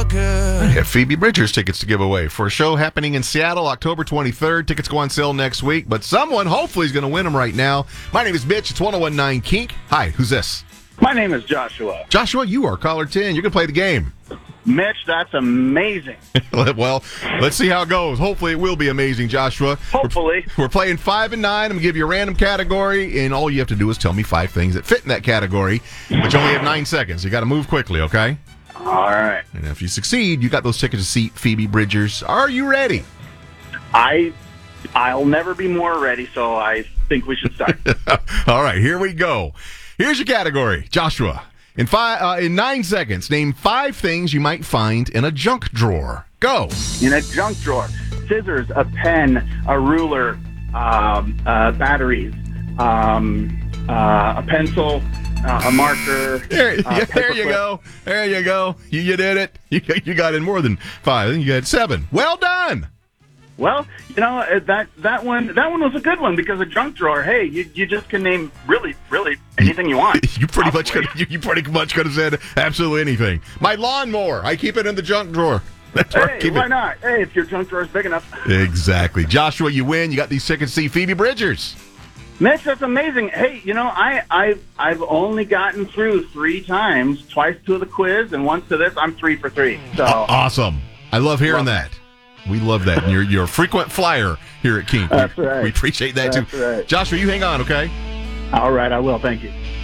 good. I have Phoebe Bridgers tickets to give away for a show happening in Seattle, October 23rd. Tickets go on sale next week, but someone hopefully is going to win them right now. My name is Mitch. It's 1019 Kink. Hi, who's this? My name is Joshua. Joshua, you are caller 10. You're going to play the game. Mitch, that's amazing. Well, let's see how it goes. Hopefully it will be amazing, Joshua. Hopefully. We're playing 5 and 9. I'm going to give you a random category, and all you have to do is tell me 5 things that fit in that category, but you only have 9 seconds. You got to move quickly, okay? All right. And if you succeed, you got those tickets to see Phoebe Bridgers. Are you ready? I'll never be more ready, so I think we should start. All right, here we go. Here's your category, Joshua. In 9 seconds, name 5 things you might find in a junk drawer. Go. In a junk drawer: scissors, a pen, a ruler, batteries, a pencil, a marker. There you go. There you go. You did it. You got in more than 5. I think you got 7. Well done. Well, that one was a good one because a junk drawer. Hey, you just can name really anything you want. You pretty much could have said absolutely anything. My lawnmower, I keep it in the junk drawer. That's where I keep why it. not? Hey, if your junk drawer is big enough. Exactly, Joshua. You win. You got these tickets to see Phoebe Bridgers. Mitch, that's amazing. Hey, I've only gotten through 3 times, twice to the quiz and once to this. I'm 3 for 3. So Awesome. I love hearing that. We love that. And you're a frequent flyer here at Kink. That's right. We appreciate that, That's too. right. Joshua, you hang on, okay? All right, I will. Thank you.